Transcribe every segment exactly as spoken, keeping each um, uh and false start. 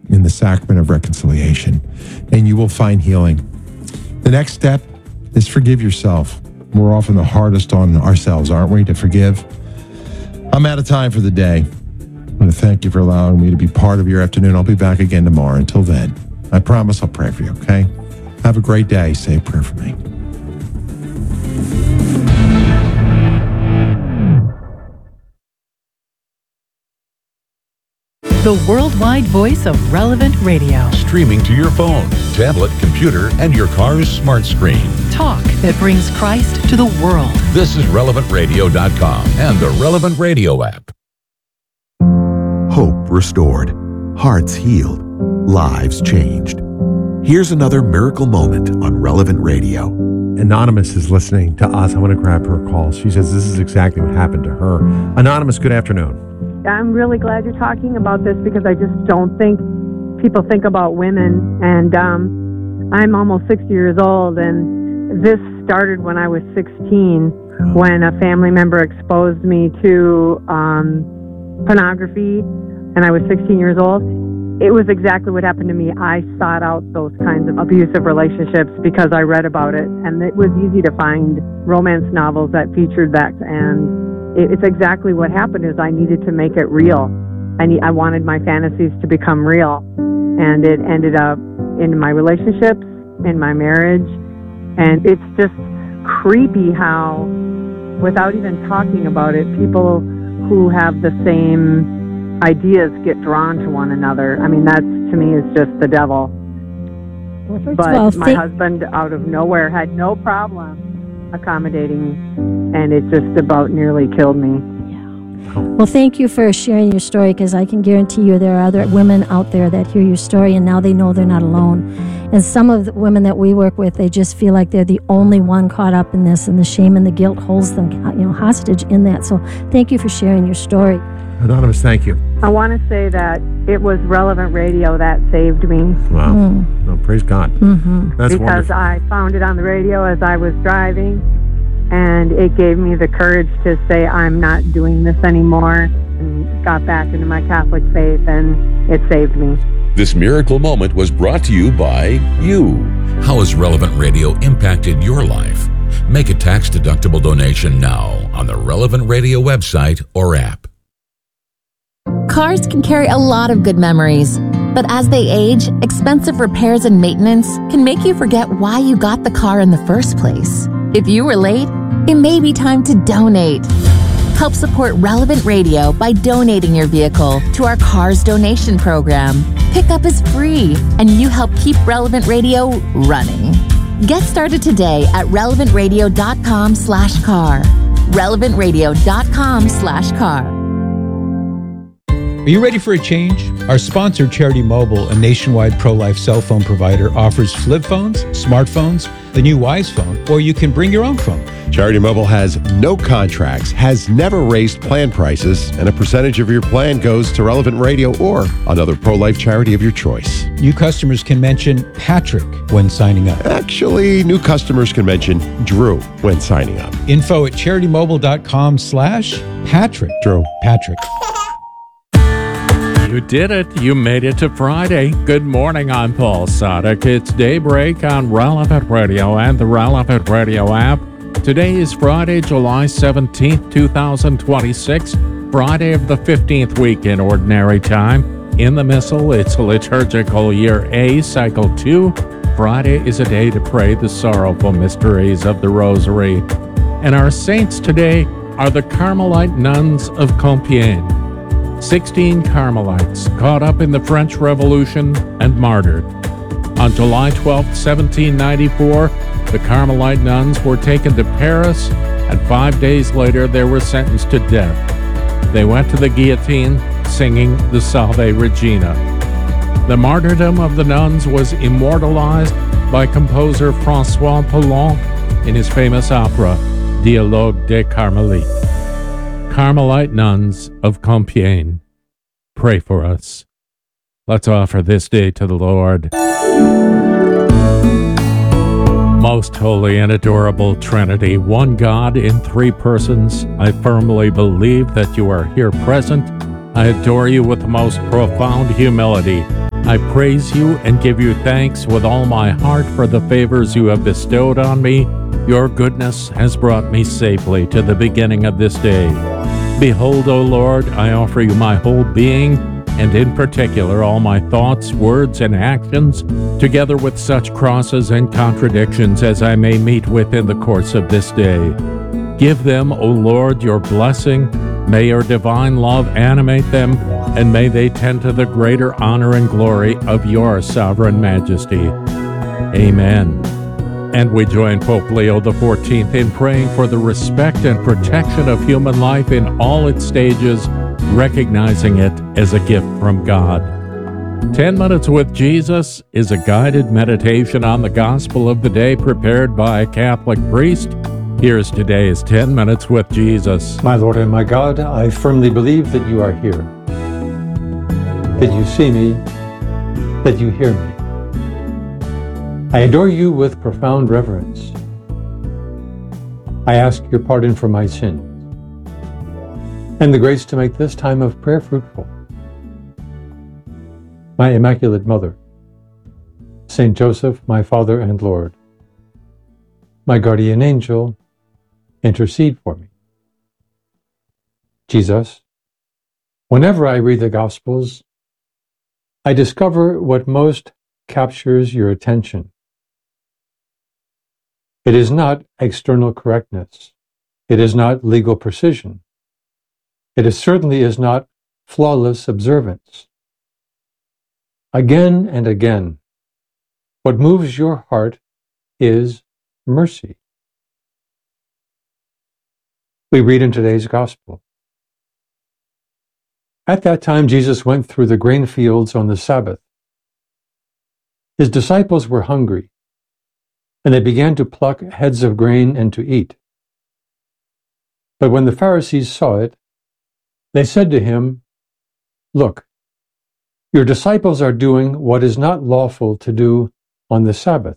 in the sacrament of reconciliation, and you will find healing. The next step is forgive yourself. We're often the hardest on ourselves, aren't we, to forgive? I'm out of time for the day. I want to thank you for allowing me to be part of your afternoon. I'll be back again tomorrow. Until then, I promise I'll pray for you, okay? Have a great day. Say a prayer for me. The worldwide voice of Relevant Radio. Streaming to your phone, tablet, computer, and your car's smart screen. Talk that brings Christ to the world. This is relevant radio dot com and the Relevant Radio app. Hope restored, hearts healed, lives changed. Here's another miracle moment on Relevant Radio. Anonymous is listening to us. I want to grab her call. She says this is exactly what happened to her. Anonymous, good afternoon. I'm really glad you're talking about this because I just don't think people think about women. And um, I'm almost sixty years old, and this started when I was sixteen, when a family member exposed me to um, pornography, and I was sixteen years old. It was exactly what happened to me. I sought out those kinds of abusive relationships because I read about it, and it was easy to find romance novels that featured that, and it's exactly what happened is I needed to make it real. I, need, I wanted my fantasies to become real. And it ended up in my relationships, in my marriage. And it's just creepy how, without even talking about it, people who have the same ideas get drawn to one another. I mean, that to me is just the devil. Well, first but of all, my th- husband, out of nowhere, had no problem accommodating, and it just about nearly killed me. Yeah. Well, thank you for sharing your story, because I can guarantee you there are other women out there that hear your story and now they know they're not alone. And some of the women that we work with, they just feel like they're the only one caught up in this, and the shame and the guilt holds them, you know, hostage in that. So thank you for sharing your story. Anonymous, thank you. I want to say that it was Relevant Radio that saved me. Wow. Mm. Oh, praise God. Mm-hmm. That's because wonderful. I found it on the radio as I was driving, and it gave me the courage to say I'm not doing this anymore, and got back into my Catholic faith, and it saved me. This miracle moment was brought to you by you. How has Relevant Radio impacted your life? Make a tax-deductible donation now on the Relevant Radio website or app. Cars can carry a lot of good memories, but as they age, expensive repairs and maintenance can make you forget why you got the car in the first place. If you were late, it may be time to donate. Help support Relevant Radio by donating your vehicle to our Cars Donation Program. Pickup is free, and you help keep Relevant Radio running. Get started today at relevant radio dot com slash car. relevant radio dot com slash car. Are you ready for a change? Our sponsor, Charity Mobile, a nationwide pro-life cell phone provider, offers flip phones, smartphones, the new Wise phone, or you can bring your own phone. Charity Mobile has no contracts, has never raised plan prices, and a percentage of your plan goes to Relevant Radio or another pro-life charity of your choice. New customers can mention Patrick when signing up. Actually, new customers can mention Drew when signing up. Info at charity mobile dot com slash Patrick. Drew. Patrick. You did it. You made it to Friday. Good morning. I'm Paul Sadek. It's Daybreak on Relevant Radio and the Relevant Radio app. Today is Friday, July seventeenth, twenty twenty-six, Friday of the fifteenth week in Ordinary Time. In the Missal, it's liturgical year A, cycle two. Friday is a day to pray the sorrowful mysteries of the Rosary. And our saints today are the Carmelite nuns of Compiègne. Sixteen Carmelites caught up in the French Revolution and martyred. On July twelfth, seventeen ninety-four, the Carmelite nuns were taken to Paris, and five days later they were sentenced to death. They went to the guillotine singing the Salve Regina. The martyrdom of the nuns was immortalized by composer François Poulenc in his famous opera, Dialogue des Carmélites. Carmelite nuns of Compiègne, pray for us. Let's offer this day to the Lord. Most holy and adorable Trinity, one God in three persons, I firmly believe that you are here present. I adore you with the most profound humility. I praise you and give you thanks with all my heart for the favors you have bestowed on me. Your goodness has brought me safely to the beginning of this day. Behold, O Lord, I offer you my whole being, and in particular all my thoughts, words, and actions, together with such crosses and contradictions as I may meet with in the course of this day. Give them, O Lord, your blessing. May your divine love animate them, and may they tend to the greater honor and glory of your sovereign majesty. Amen. And we join Pope Leo the fourteenth in praying for the respect and protection of human life in all its stages, recognizing it as a gift from God. Ten Minutes with Jesus is a guided meditation on the gospel of the day prepared by a Catholic priest. Here's today's ten Minutes with Jesus. My Lord and my God, I firmly believe that you are here, that you see me, that you hear me. I adore you with profound reverence. I ask your pardon for my sins and the grace to make this time of prayer fruitful. My Immaculate Mother, Saint Joseph, my Father and Lord, my guardian angel, intercede for me. Jesus, whenever I read the Gospels, I discover what most captures your attention. It is not external correctness. It is not legal precision. It is certainly is not flawless observance. Again and again, what moves your heart is mercy. We read in today's Gospel. At that time, Jesus went through the grain fields on the Sabbath. His disciples were hungry, and they began to pluck heads of grain and to eat. But when the Pharisees saw it, they said to him, "Look, your disciples are doing what is not lawful to do on the Sabbath."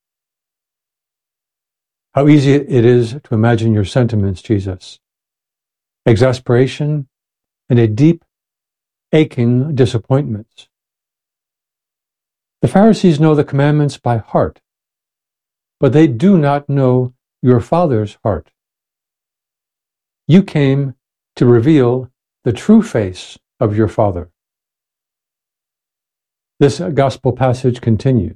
How easy it is to imagine your sentiments, Jesus. Exasperation and a deep, aching disappointment. The Pharisees know the commandments by heart, but they do not know your Father's heart. You came to reveal the true face of your Father. This gospel passage continues.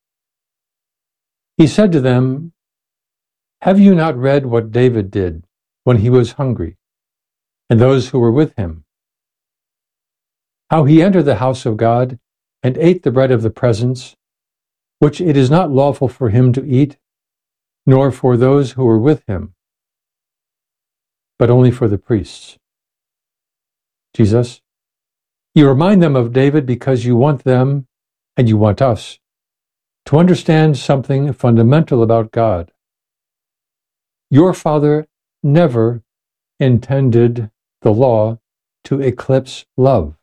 He said to them, "Have you not read what David did when he was hungry, and those who were with him? How he entered the house of God and ate the bread of the presence, which it is not lawful for him to eat, nor for those who were with him, but only for the priests." Jesus, you remind them of David because you want them, and you want us, to understand something fundamental about God. Your Father never intended the law to eclipse love.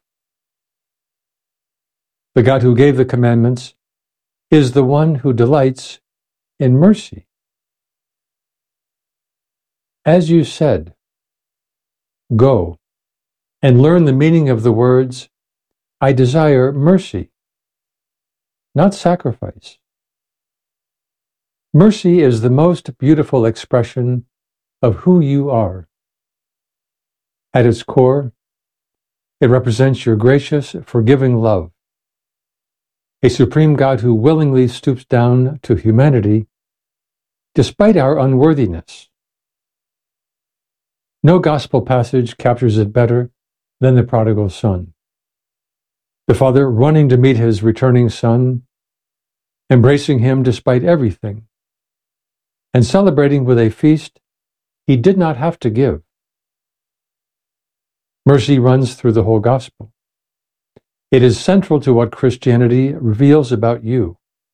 The God who gave the commandments is the one who delights in mercy. As you said, go and learn the meaning of the words, "I desire mercy, not sacrifice." Mercy is the most beautiful expression of who you are. At its core, it represents your gracious, forgiving love, a supreme God who willingly stoops down to humanity despite our unworthiness. No gospel passage captures it better than the prodigal son. The father running to meet his returning son, embracing him despite everything, and celebrating with a feast he did not have to give. Mercy runs through the whole gospel. It is central to what Christianity reveals about you.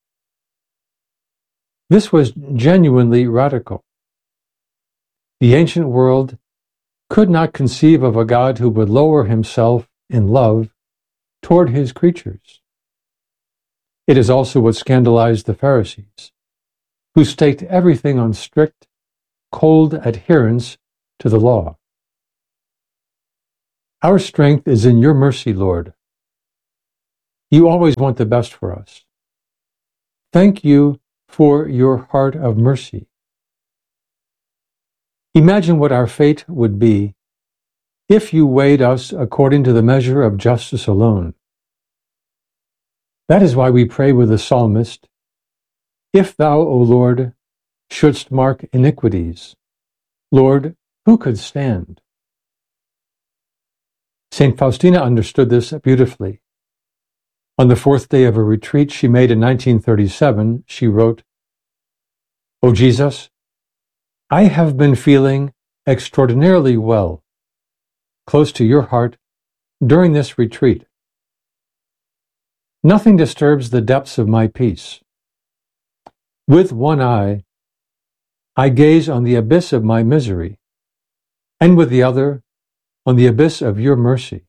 This was genuinely radical. The ancient world could not conceive of a God who would lower himself in love toward his creatures. It is also what scandalized the Pharisees, who staked everything on strict, cold adherence to the law. Our strength is in your mercy, Lord. You always want the best for us. Thank you for your heart of mercy. Imagine what our fate would be if you weighed us according to the measure of justice alone. That is why we pray with the psalmist, "If thou, O Lord, shouldst mark iniquities, Lord, who could stand?" Saint Faustina understood this beautifully. On the fourth day of a retreat she made in nineteen thirty-seven, she wrote, "O Jesus, I have been feeling extraordinarily well, close to your heart, during this retreat. Nothing disturbs the depths of my peace. With one eye, I gaze on the abyss of my misery, and with the other, on the abyss of your mercy.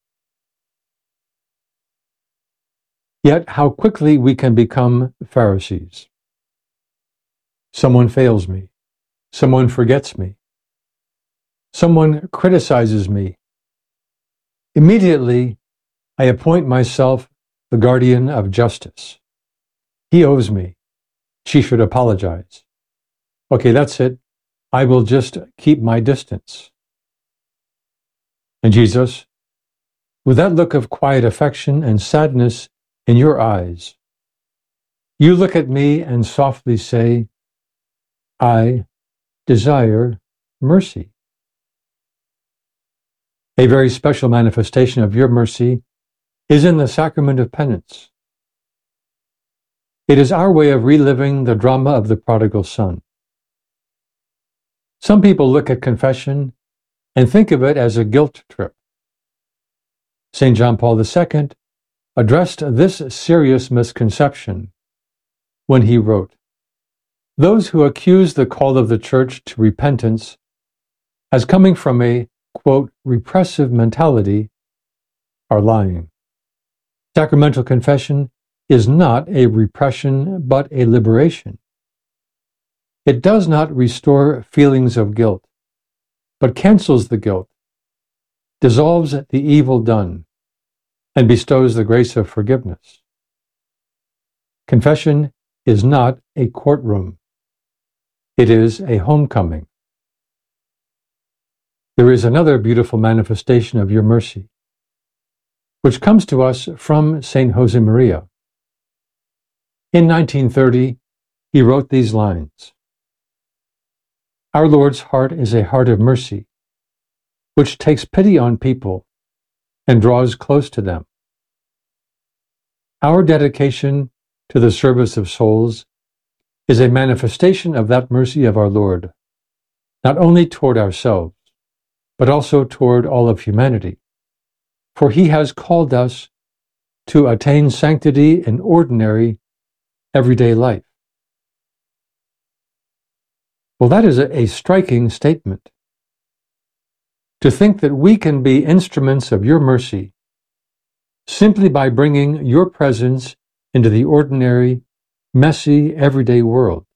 Yet how quickly we can become Pharisees. Someone fails me. Someone forgets me. Someone criticizes me. Immediately, I appoint myself the guardian of justice. He owes me. She should apologize. Okay, that's it. I will just keep my distance. And Jesus, with that look of quiet affection and sadness in your eyes, you look at me and softly say, I desire mercy. A very special manifestation of your mercy is in the sacrament of penance. It is our way of reliving the drama of the prodigal son. Some people look at confession and think of it as a guilt trip. Saint John Paul the Second addressed this serious misconception when he wrote, "Those who accuse the call of the Church to repentance as coming from a, quote, repressive mentality are lying. Sacramental confession is not a repression, but a liberation. It does not restore feelings of guilt, but cancels the guilt, dissolves the evil done, and bestows the grace of forgiveness. Confession is not a courtroom. It is a homecoming. There is another beautiful manifestation of your mercy, which comes to us from Saint Josemaria. In nineteen thirty, he wrote these lines, "Our Lord's heart is a heart of mercy, which takes pity on people and draws close to them. Our dedication to the service of souls is a manifestation of that mercy of our Lord, not only toward ourselves, but also toward all of humanity, for he has called us to attain sanctity in ordinary, everyday life." Well, that is a, a striking statement. To think that we can be instruments of your mercy simply by bringing your presence into the ordinary, messy, everyday world.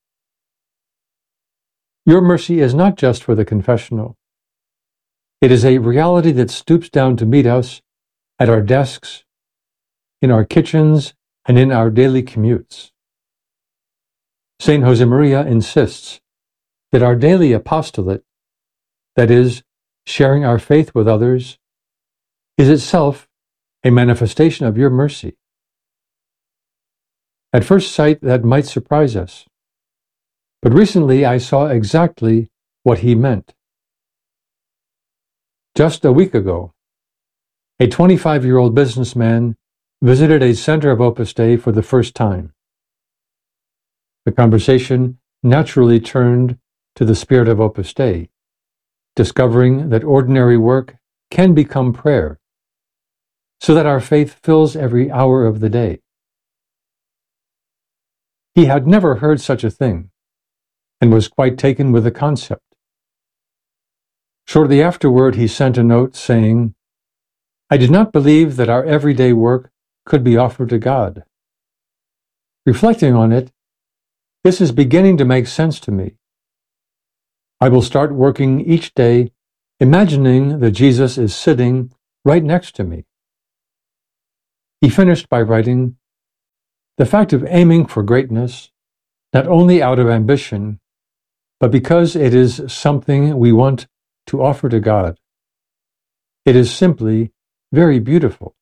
Your mercy is not just for the confessional. It is a reality that stoops down to meet us at our desks, in our kitchens, and in our daily commutes. Saint Josemaria insists that our daily apostolate, that is, sharing our faith with others, is itself a manifestation of your mercy. At first sight, that might surprise us, but recently I saw exactly what he meant. Just a week ago, a twenty-five-year-old businessman visited a center of Opus Dei for the first time. The conversation naturally turned to the spirit of Opus Dei, discovering that ordinary work can become prayer, so that our faith fills every hour of the day. He had never heard such a thing, and was quite taken with the concept. Shortly afterward, he sent a note saying, "I did not believe that our everyday work could be offered to God. Reflecting on it, this is beginning to make sense to me. I will start working each day imagining that Jesus is sitting right next to me." He finished by writing, The fact of aiming for greatness, not only out of ambition, but because it is something we want to offer to God, it is simply very beautiful.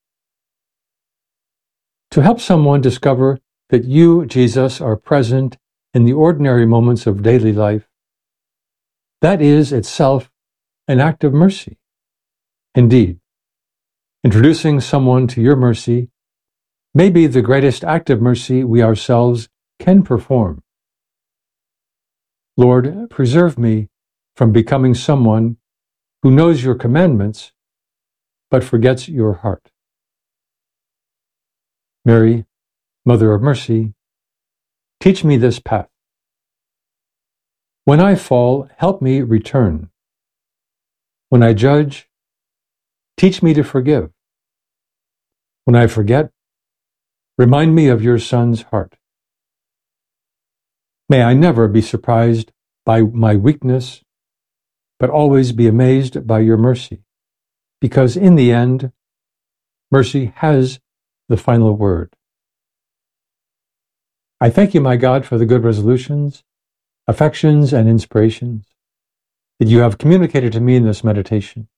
To help someone discover that you, Jesus, are present in the ordinary moments of daily life, that is itself an act of mercy. Indeed, introducing someone to your mercy may be the greatest act of mercy we ourselves can perform. Lord, preserve me from becoming someone who knows your commandments but forgets your heart. Mary, Mother of Mercy, teach me this path. When I fall, help me return. When I judge, teach me to forgive. When I forget, remind me of your Son's heart. May I never be surprised by my weakness, but always be amazed by your mercy, because in the end, mercy has the final word. I thank you, my God, for the good resolutions, affections, and inspirations that you have communicated to me in this meditation.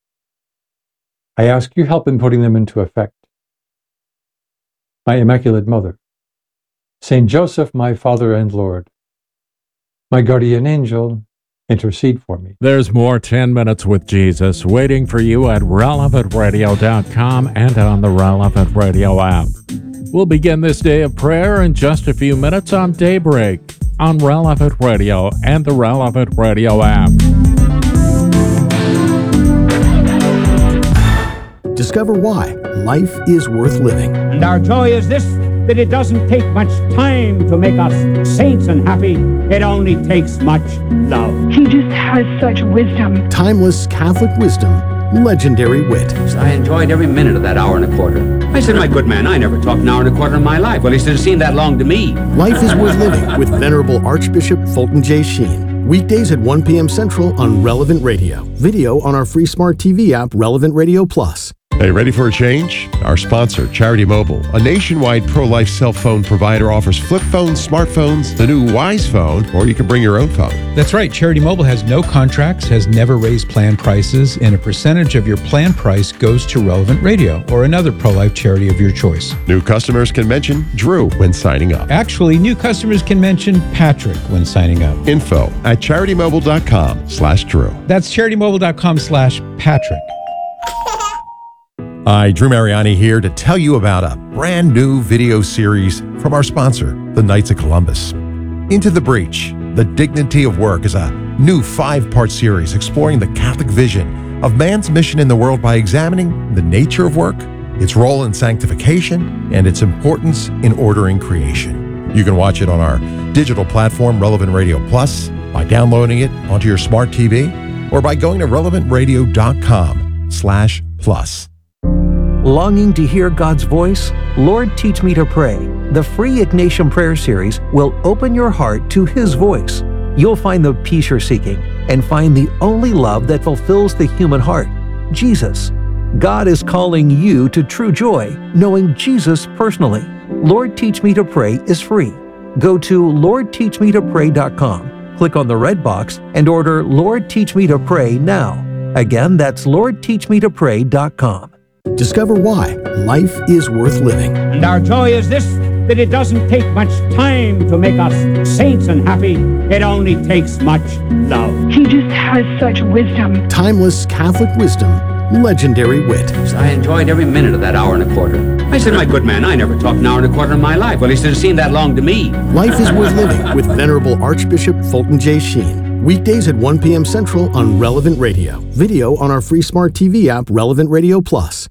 I ask your help in putting them into effect. My Immaculate Mother, Saint Joseph, my Father and Lord, my guardian angel, intercede for me. There's more ten minutes with Jesus waiting for you at relevant radio dot com and on the Relevant Radio app. We'll begin this day of prayer in just a few minutes on Daybreak on Relevant Radio and the Relevant Radio app. Discover why life is worth living. And our joy is this, that it doesn't take much time to make us saints and happy. It only takes much love. He just has such wisdom. Timeless Catholic wisdom, legendary wit. I enjoyed every minute of that hour and a quarter. I said, my good man, I never talked an hour and a quarter in my life. Well, he said, it seemed that long to me. Life is worth living with Venerable Archbishop Fulton J. Sheen. Weekdays at one p.m. Central on Relevant Radio. Video on our free smart T V app, Relevant Radio Plus. Hey, ready for a change? Our sponsor, Charity Mobile, a nationwide pro-life cell phone provider, offers flip phones, smartphones, the new Wise phone, or you can bring your own phone. That's right. Charity Mobile has no contracts, has never raised plan prices, and a percentage of your plan price goes to Relevant Radio or another pro-life charity of your choice. New customers can mention Drew when signing up. Actually, new customers can mention Patrick when signing up. Info at charitymobile.com slash Drew. That's charitymobile.com slash Patrick. Hi, Drew Mariani here to tell you about a brand new video series from our sponsor, the Knights of Columbus. Into the Breach, The Dignity of Work is a new five-part series exploring the Catholic vision of man's mission in the world by examining the nature of work, its role in sanctification, and its importance in ordering creation. You can watch it on our digital platform, Relevant Radio Plus, by downloading it onto your smart T V, or by going to relevant radio dot com slash plus. Longing to hear God's voice? Lord, Teach Me to Pray. The free Ignatian Prayer Series will open your heart to His voice. You'll find the peace you're seeking and find the only love that fulfills the human heart, Jesus. God is calling you to true joy, knowing Jesus personally. Lord, Teach Me to Pray is free. Go to lord teach me to pray dot com, click on the red box, and order Lord, Teach Me to Pray now. Again, that's lord teach me to pray dot com. Discover why life is worth living. And our joy is this, that it doesn't take much time to make us saints and happy. It only takes much love. He just has such wisdom. Timeless Catholic wisdom, legendary wit. I enjoyed every minute of that hour and a quarter. I said, my good man, I never talked an hour and a quarter in my life. Well, he said, it seemed that long to me. Life is worth living with Venerable Archbishop Fulton J. Sheen. Weekdays at one p.m. Central on Relevant Radio. Video on our free smart T V app, Relevant Radio Plus.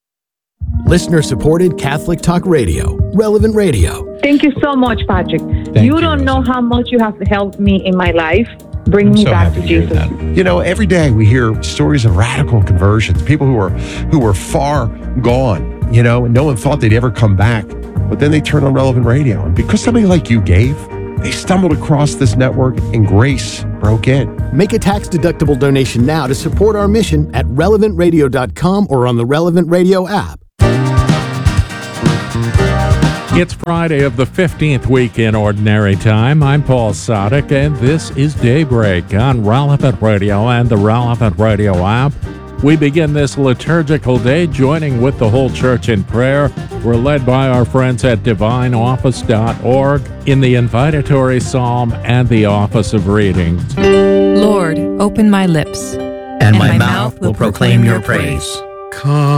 Listener-supported Catholic Talk Radio, Relevant Radio. Thank you so much, Patrick. Thank you, you, don't know how much you have helped me in my life. Bring I'm me so back happy to hear Jesus. that. You know, every day we hear stories of radical conversions, people who are who were far gone, you know, and no one thought they'd ever come back. But then they turned on Relevant Radio. And because somebody like you gave, they stumbled across this network and grace broke in. Make a tax-deductible donation now to support our mission at relevant radio dot com or on the Relevant Radio app. It's Friday of the fifteenth week in Ordinary Time. I'm Paul Sadek, and this is Daybreak on Relevant Radio and the Relevant Radio app. We begin this liturgical day joining with the whole church in prayer. We're led by our friends at divine office dot org in the invitatory psalm and the office of readings. Lord, open my lips, and, and my, my mouth will proclaim your praise. Come.